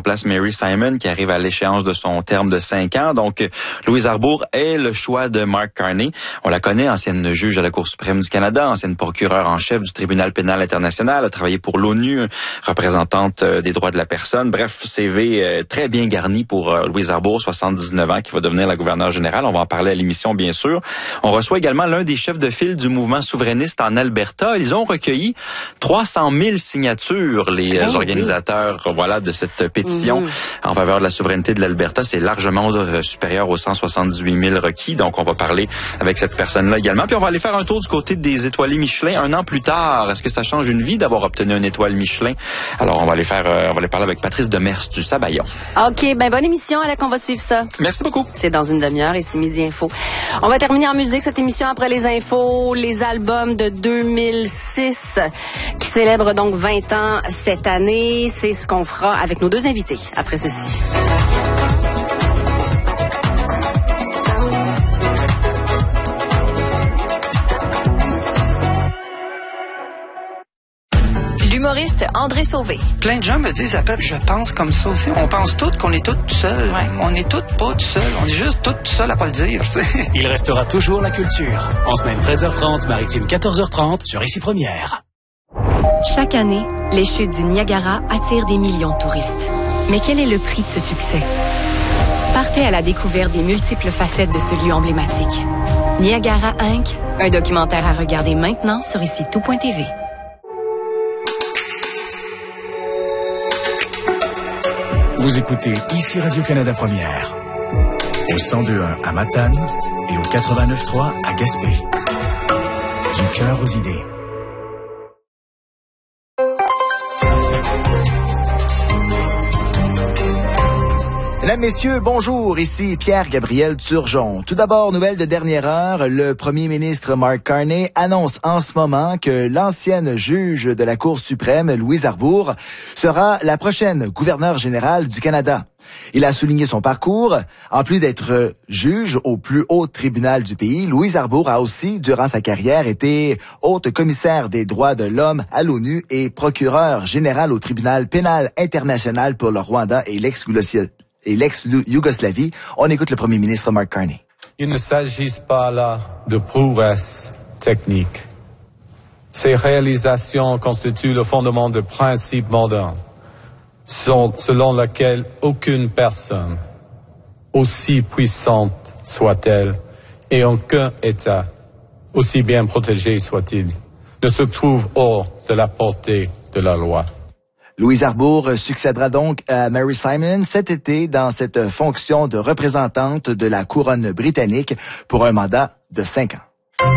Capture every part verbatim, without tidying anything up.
remplace Mary Simon qui arrive à l'échéance de son terme de cinq ans. Donc, Louise Arbour est le choix de Mark Carney. On la connaît, ancienne juge à la Cour suprême du Canada, ancienne procureure en chef du tribunal pénal international, a travaillé pour l'ONU, représentante des droits de la personne. Bref, C V très bien garni pour Louise Arbour, soixante-dix-neuf ans, qui va devenir la gouverneure générale. On va en parler à l'émission, bien sûr. On reçoit également l'un des chefs de file du mouvement souverainiste en Alberta. Ils ont recueilli trois cent mille signatures, les oh, organisateurs oui. voilà, de cette pétition mmh. en faveur de la souveraineté de l'Alberta. C'est largement supérieur aux cent soixante-dix-huit mille requis. Donc, on va parler avec cette personne-là également. Puis, on va aller faire un tour du côté des étoilés Michelin un an plus tard. Est-ce que ça change une vie d'avoir obtenu une étoile Michelin? Alors, on va aller faire, euh, on va aller parler avec Patrice Demers du Sabayon. OK, ben bonne émission, Alec, on va suivre ça. Merci beaucoup. C'est dans une demi-heure et c'est Midi Info. On va terminer en musique cette émission après les infos, les albums de deux mille six qui célèbrent donc vingt ans cette année. C'est ce qu'on fera avec nos deux invités après ceci. L'humoriste André Sauvé. Plein de gens me disent, appelle, je pense comme ça aussi. On pense tous qu'on est tous tout seuls. Ouais. On est tous pas tout seuls. On est juste tous tout seuls à pas le dire. T'sais. Il restera toujours la culture. En semaine treize heures trente, maritime quatorze heures trente sur Ici Première. Chaque année, les chutes du Niagara attirent des millions de touristes. Mais quel est le prix de ce succès? Partez à la découverte des multiples facettes de ce lieu emblématique. Niagara Incorporé, un documentaire à regarder maintenant sur ici tout point t v. Vous écoutez Ici Radio-Canada Première, au cent deux point un à Matane et au quatre-vingt-neuf point trois à Gaspé. Du cœur aux idées. Mesdames, Messieurs, bonjour, ici Pierre-Gabriel Turgeon. Tout d'abord, nouvelle de dernière heure, le premier ministre Mark Carney annonce en ce moment que l'ancienne juge de la Cour suprême, Louise Arbour, sera la prochaine gouverneure générale du Canada. Il a souligné son parcours. En plus d'être juge au plus haut tribunal du pays, Louise Arbour a aussi, durant sa carrière, été haute commissaire des droits de l'homme à l'ONU et procureure générale au tribunal pénal international pour le Rwanda et l'ex-Yougoslavie. et l'ex-Yougoslavie. On écoute le premier ministre Mark Carney. Il ne s'agit pas là de prouesses techniques. Ces réalisations constituent le fondement de principes modernes, selon lesquels aucune personne, aussi puissante soit-elle, et aucun État, aussi bien protégé soit-il, ne se trouve hors de la portée de la loi. Louise Arbour succédera donc à Mary Simon cet été dans cette fonction de représentante de la couronne britannique pour un mandat de cinq ans.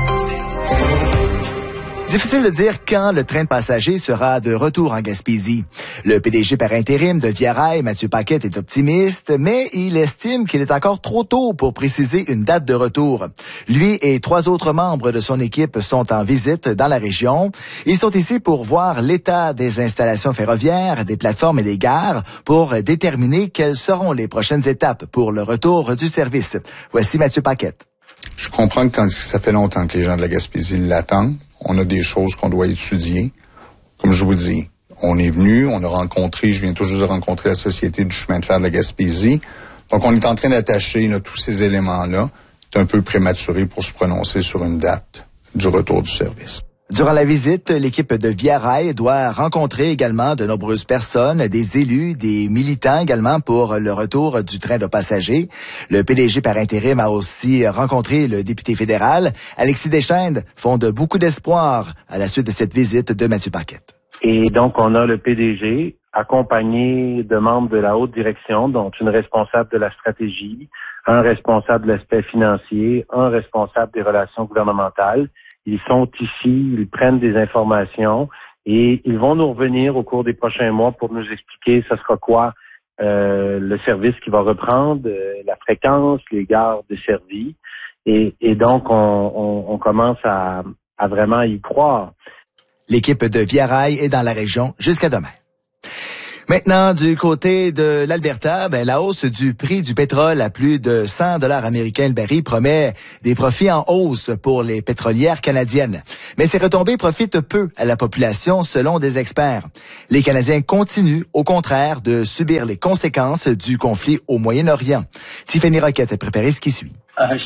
Difficile de dire quand le train de passagers sera de retour en Gaspésie. Le P D G par intérim de Via Rail, Mathieu Paquette, est optimiste, mais il estime qu'il est encore trop tôt pour préciser une date de retour. Lui et trois autres membres de son équipe sont en visite dans la région. Ils sont ici pour voir l'état des installations ferroviaires, des plateformes et des gares pour déterminer quelles seront les prochaines étapes pour le retour du service. Voici Mathieu Paquette. Je comprends que quand ça fait longtemps que les gens de la Gaspésie l'attendent. On a des choses qu'on doit étudier. Comme je vous dis, on est venu, on a rencontré, je viens tout juste de rencontrer la Société du chemin de fer de la Gaspésie. Donc, on est en train d'attacher là, tous ces éléments-là. C'est un peu prématuré pour se prononcer sur une date du retour du service. Durant la visite, l'équipe de Via Rail doit rencontrer également de nombreuses personnes, des élus, des militants également pour le retour du train de passagers. Le P D G par intérim a aussi rencontré le député fédéral. Alexis Deschênes fonde beaucoup d'espoir à la suite de cette visite de Mathieu Paquette. Et donc, on a le P D G accompagné de membres de la haute direction, dont une responsable de la stratégie, un responsable de l'aspect financier, un responsable des relations gouvernementales. Ils sont ici, ils prennent des informations et ils vont nous revenir au cours des prochains mois pour nous expliquer ce sera quoi euh, le service qui va reprendre, euh, la fréquence, les gares desservies. Et, et donc, on, on, on commence à, à vraiment y croire. L'équipe de Via Rail est dans la région jusqu'à demain. Maintenant, du côté de l'Alberta, ben, la hausse du prix du pétrole à plus de cent dollars américains le baril promet des profits en hausse pour les pétrolières canadiennes. Mais ces retombées profitent peu à la population, selon des experts. Les Canadiens continuent, au contraire, de subir les conséquences du conflit au Moyen-Orient. Tiffany Roquette a préparé ce qui suit.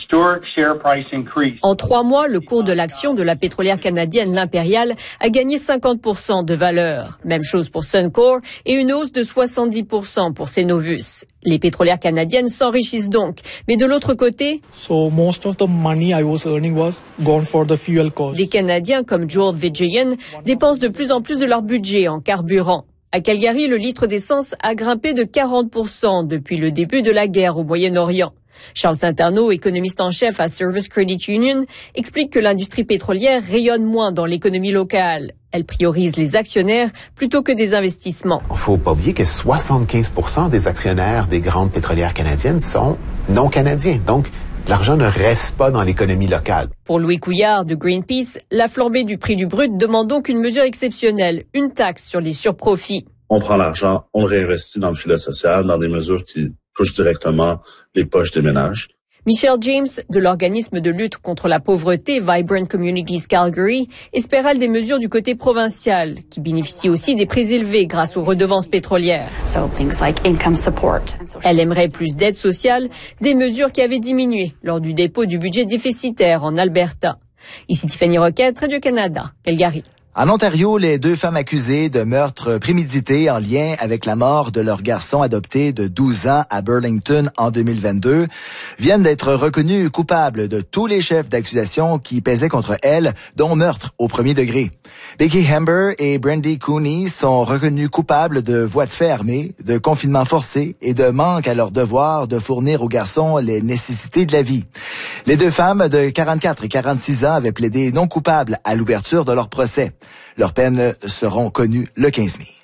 En trois mois, le cours de l'action de la pétrolière canadienne l'Impériale a gagné cinquante pour cent de valeur. Même chose pour Suncor et une hausse de soixante-dix pour cent pour Cenovus. Les pétrolières canadiennes s'enrichissent donc. Mais de l'autre côté, so most of the money I was earning was gone for the fuel cost. Des Canadiens comme Joel Vijayan dépensent de plus en plus de leur budget en carburant. À Calgary, le litre d'essence a grimpé de quarante pour cent depuis le début de la guerre au Moyen-Orient. Charles Saint-Arnaud, économiste en chef à Service Credit Union, explique que l'industrie pétrolière rayonne moins dans l'économie locale. Elle priorise les actionnaires plutôt que des investissements. Il ne faut pas oublier que soixante-quinze pour cent des actionnaires des grandes pétrolières canadiennes sont non canadiens. Donc, l'argent ne reste pas dans l'économie locale. Pour Louis Couillard de Greenpeace, la flambée du prix du brut demande donc une mesure exceptionnelle, une taxe sur les surprofits. On prend l'argent, on le réinvestit dans le filet social, dans des mesures qui touche directement les poches des ménages. Michelle James, de l'organisme de lutte contre la pauvreté Vibrant Communities Calgary, espérait des mesures du côté provincial, qui bénéficient aussi des prix élevés grâce aux redevances pétrolières. So things like income support. Elle aimerait plus d'aide sociale, des mesures qui avaient diminué lors du dépôt du budget déficitaire en Alberta. Ici Tiffany Roquette, Radio-Canada, Calgary. En Ontario, les deux femmes accusées de meurtre prémédité en lien avec la mort de leur garçon adopté de douze ans à Burlington en deux mille vingt-deux viennent d'être reconnues coupables de tous les chefs d'accusation qui pesaient contre elles, dont meurtre au premier degré. Becky Hamber et Brandy Cooney sont reconnus coupables de voies de fait armée, de confinement forcé et de manque à leur devoir de fournir aux garçons les nécessités de la vie. Les deux femmes de quarante-quatre et quarante-six ans avaient plaidé non coupables à l'ouverture de leur procès. Leurs peines seront connues le quinze mai.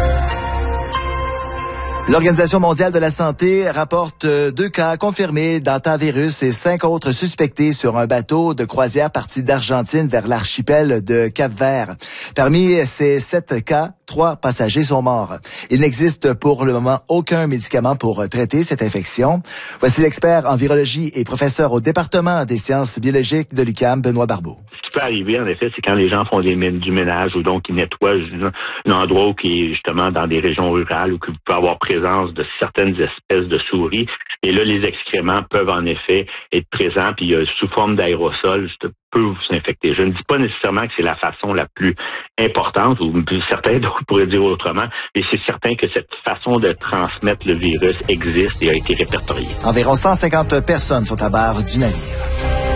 L'Organisation mondiale de la santé rapporte deux cas confirmés d'hantavirus et cinq autres suspectés sur un bateau de croisière parti d'Argentine vers l'archipel de Cap-Vert. Parmi ces sept cas, trois passagers sont morts. Il n'existe pour le moment aucun médicament pour traiter cette infection. Voici l'expert en virologie et professeur au département des sciences biologiques de l'U Q A M, Benoît Barbeau. Ce qui peut arriver, en effet, c'est quand les gens font des, du ménage ou donc ils nettoient un endroit qui est justement dans des régions rurales où il peut avoir présence de certaines espèces de souris. Et là, les excréments peuvent en effet être présents, puis euh, sous forme d'aérosol, peut vous infecter. Je ne dis pas nécessairement que c'est la façon la plus importante, ou certains d'autres pourraient dire autrement, mais c'est certain que cette façon de transmettre le virus existe et a été répertoriée. Environ cent cinquante personnes sont à bord du navire.